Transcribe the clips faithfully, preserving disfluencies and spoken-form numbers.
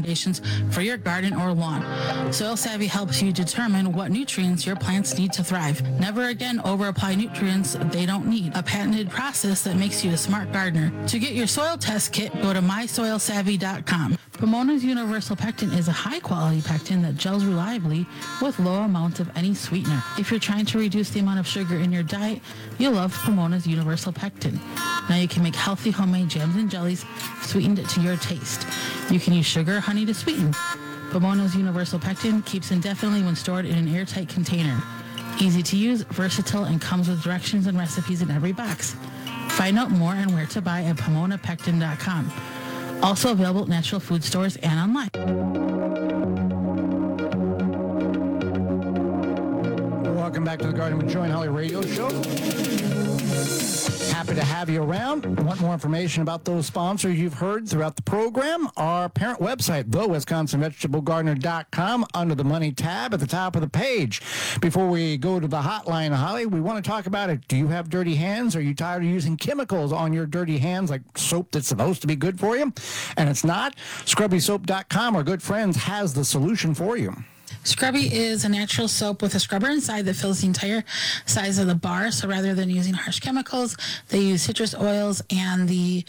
recommendations for your garden or lawn. Soil Savvy helps you determine what nutrients your plants need to thrive. Never again over-apply nutrients they don't need. A patented process that makes you a smart gardener. To get your soil test kit, go to my soil savvy dot com. Pomona's Universal Pectin is a high-quality pectin that gels reliably with low amounts of any sweetener. If you're trying to reduce the amount of sugar in your diet, you'll love Pomona's Universal Pectin. Now you can make healthy homemade jams and jellies sweetened to your taste. You can use sugar or honey to sweeten. Pomona's Universal Pectin keeps indefinitely when stored in an airtight container. Easy to use, versatile, and comes with directions and recipes in every box. Find out more and where to buy at pomona pectin dot com. Also available at natural food stores and online. Welcome back to the Garden with Joy and Holly radio show. Happy to have you around. Want more information about those sponsors you've heard throughout the program? Our parent website, the wisconsin vegetable gardener dot com, under the Money tab at the top of the page. Before we go to the hotline, Holly, we want to talk about it. Do you have dirty hands? Are you tired of using chemicals on your dirty hands, like soap that's supposed to be good for you and it's not? scrubby soap dot com, our good friends, has the solution for you. Scrubby is a natural soap with a scrubber inside that fills the entire size of the bar. So rather than using harsh chemicals, they use citrus oils and the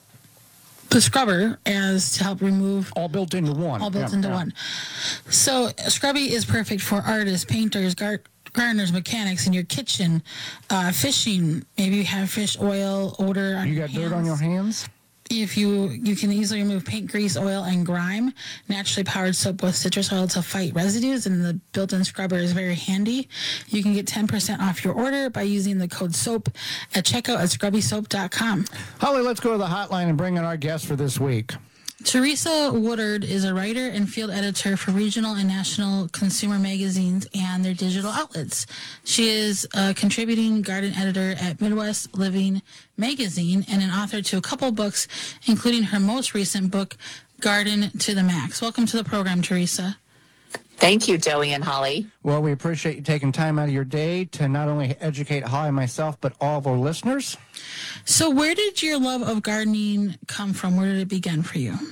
the scrubber as to help remove. All built into one. All built yeah, into yeah. one. So Scrubby is perfect for artists, painters, gar- gardeners, mechanics in your kitchen, uh, fishing. Maybe you have fish oil, odor on You your got hands. dirt on your hands? If you you can easily remove paint, grease, oil, and grime. Naturally powered soap with citrus oil to fight residues, and the built-in scrubber is very handy. You can get ten percent off your order by using the code SOAP at checkout at scrubby soap dot com. Holly, let's go to the hotline and bring in our guest for this week. Teresa Woodard is a writer and field editor for regional and national consumer magazines and their digital outlets. She is a contributing garden editor at Midwest Living magazine and an author to a couple books, including her most recent book, Garden to the Max. Welcome to the program, Teresa. Thank you, Joey and Holly. Well, we appreciate you taking time out of your day to not only educate Holly and myself, but all of our listeners. So where did your love of gardening come from? Where did it begin for you?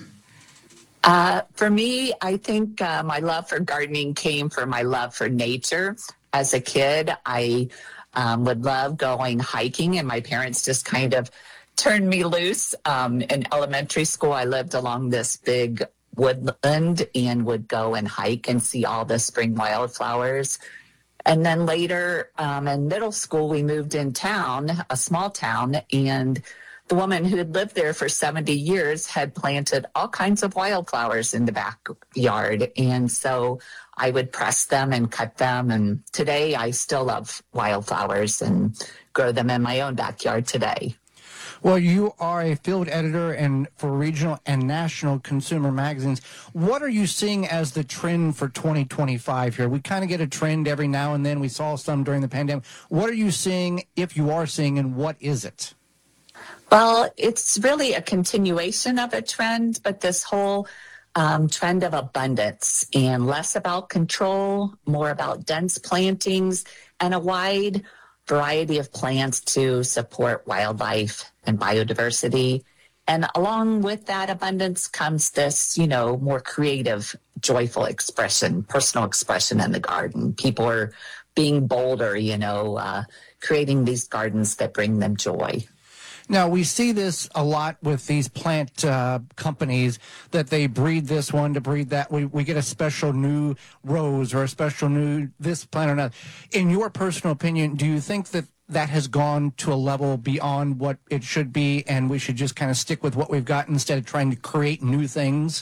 Uh, for me, I think uh, my love for gardening came from my love for nature. As a kid, I um, would love going hiking, and my parents just kind of turned me loose. Um, in elementary school, I lived along this big woodland and would go and hike and see all the spring wildflowers. And then later um, in middle school, we moved in town, a small town, and the woman who had lived there for seventy years had planted all kinds of wildflowers in the backyard. And so I would press them and cut them. And today I still love wildflowers and grow them in my own backyard today. Well, you are a field editor and for regional and national consumer magazines. What are you seeing as the trend for twenty twenty-five here? We kind of get a trend every now and then. We saw some during the pandemic. What are you seeing, if you are seeing, and what is it? Well, it's really a continuation of a trend, but this whole um, trend of abundance and less about control, more about dense plantings and a wide variety of plants to support wildlife and biodiversity. And along with that abundance comes this, you know, more creative, joyful expression, personal expression in the garden. People are being bolder, you know, uh, creating these gardens that bring them joy. Now, we see this a lot with these plant uh, companies that they breed this one to breed that. We we get a special new rose or a special new this plant or not. In your personal opinion, do you think that that has gone to a level beyond what it should be and we should just kind of stick with what we've got instead of trying to create new things?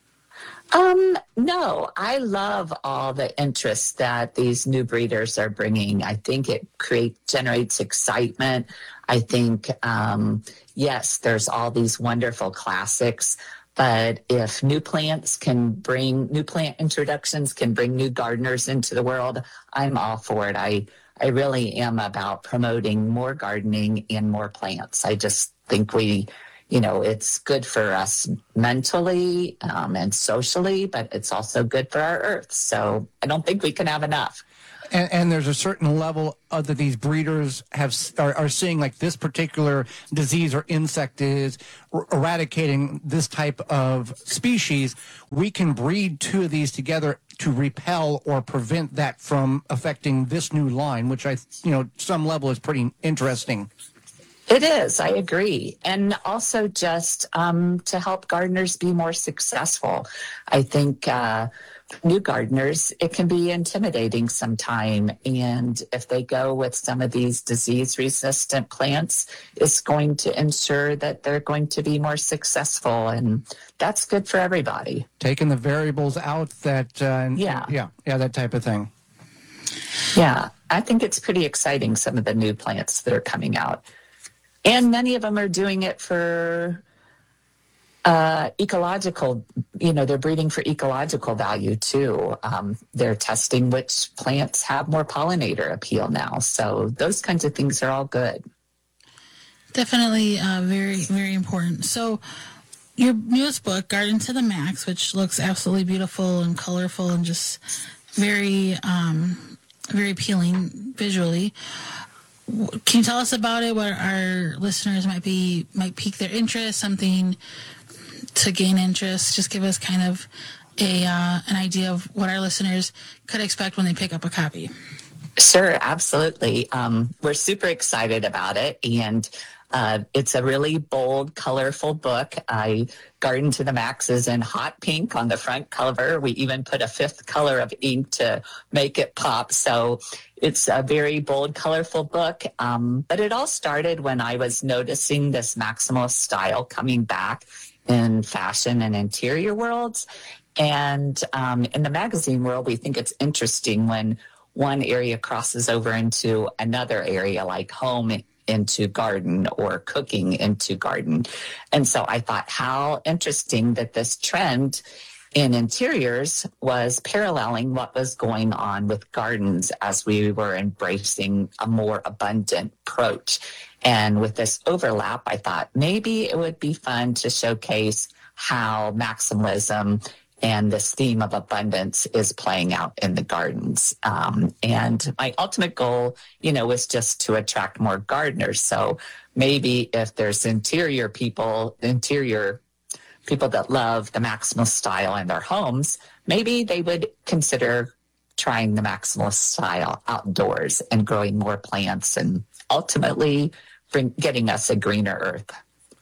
Um, no, I love all the interest that these new breeders are bringing. I think it create, generates excitement. I think, um, yes, there's all these wonderful classics, but if new plants can bring, new plant introductions can bring new gardeners into the world, I'm all for it. I, I really am about promoting more gardening and more plants. I just think we, you know, it's good for us mentally um, and socially, but it's also good for our earth. So I don't think we can have enough. And, and there's a certain level of that these breeders have are, are seeing, like this particular disease or insect is er- eradicating this type of species. We can breed two of these together to repel or prevent that from affecting this new line, which I, you know, some level is pretty interesting. It is, I agree. And also just um, to help gardeners be more successful. I think uh, new gardeners, it can be intimidating sometime. And if they go with some of these disease-resistant plants, it's going to ensure that they're going to be more successful. And that's good for everybody. Taking the variables out that, uh, and- Yeah. yeah, yeah, that type of thing. Yeah, I think it's pretty exciting, some of the new plants that are coming out. And many of them are doing it for uh, ecological, you know, they're breeding for ecological value too. Um, they're testing which plants have more pollinator appeal now. So those kinds of things are all good. Definitely uh, very, very important. So your newest book, Garden to the Max, which looks absolutely beautiful and colorful and just very, um, very appealing visually. Can you tell us about it? What our listeners might be might pique their interest, something to gain interest. Just give us kind of a uh, an idea of what our listeners could expect when they pick up a copy. Sure, absolutely. Um, we're super excited about it, and uh, it's a really bold, colorful book. I Garden to the Max is in hot pink on the front cover. We even put a fifth color of ink to make it pop. So it's a very bold, colorful book. Um, but it all started when I was noticing this maximalist style coming back in fashion and interior worlds. And um, in the magazine world, we think it's interesting when one area crosses over into another area, like home into garden or cooking into garden. And so I thought, how interesting that this trend in interiors was paralleling what was going on with gardens as we were embracing a more abundant approach. And with this overlap, I thought maybe it would be fun to showcase how maximalism and this theme of abundance is playing out in the gardens. Um, and my ultimate goal, you know, was just to attract more gardeners. So maybe if there's interior people, interior people that love the maximalist style in their homes, maybe they would consider trying the maximalist style outdoors and growing more plants and ultimately bring, getting us a greener earth.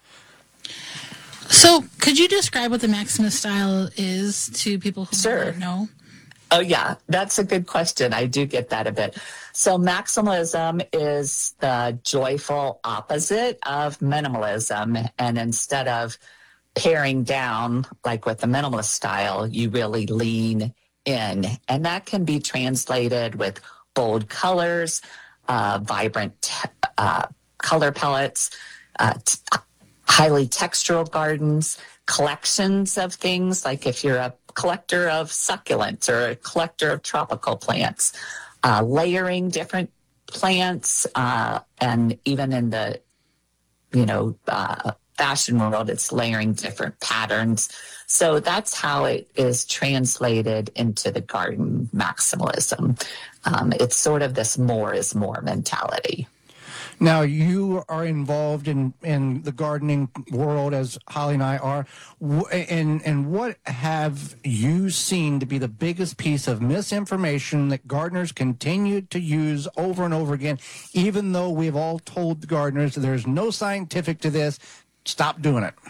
So, could you describe what the maximalist style is to people who Sure. don't know? Oh, yeah, that's a good question. I do get that a bit. So maximalism is the joyful opposite of minimalism. And instead of paring down, like with the minimalist style, you really lean in. And that can be translated with bold colors, uh, vibrant uh, color palettes, uh, t- highly textural gardens, collections of things, like if you're a collector of succulents or a collector of tropical plants, uh, layering different plants, uh, and even in the, you know, uh, fashion world, it's layering different patterns. So that's how it is translated into the garden maximalism. Um, it's sort of this more is more mentality. Now, you are involved in, in the gardening world, as Holly and I are. And, and what have you seen to be the biggest piece of misinformation that gardeners continue to use over and over again, even though we've all told the gardeners there's no scientific to this, stop doing it?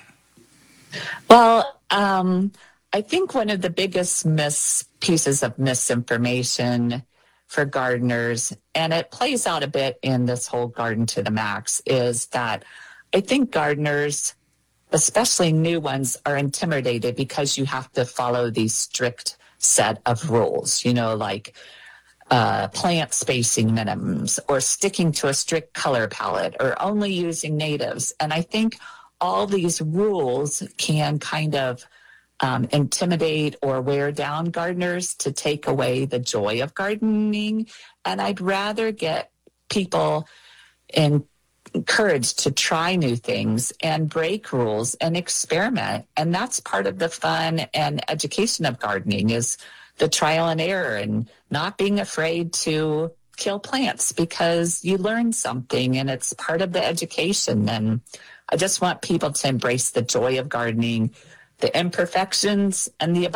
Well, um, I think one of the biggest mis- pieces of misinformation for gardeners, and it plays out a bit in this whole Garden to the Max, is that I think gardeners, especially new ones, are intimidated because you have to follow these strict set of rules, you know, like uh, plant spacing minimums or sticking to a strict color palette or only using natives. And I think all these rules can kind of Um, intimidate or wear down gardeners to take away the joy of gardening. And I'd rather get people in, encouraged to try new things and break rules and experiment. And that's part of the fun and education of gardening, is the trial and error and not being afraid to kill plants because you learn something and it's part of the education. And I just want people to embrace the joy of gardening, the imperfections and the